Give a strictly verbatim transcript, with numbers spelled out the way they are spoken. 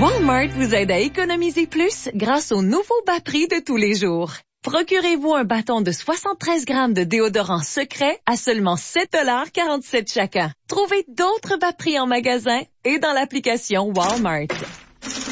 Walmart vous aide à économiser plus grâce aux nouveaux bas prix de tous les jours. Procurez-vous un bâton de soixante-treize grammes de déodorant secret à seulement sept dollars quarante-sept chacun. Trouvez d'autres bas prix en magasin et dans l'application Walmart.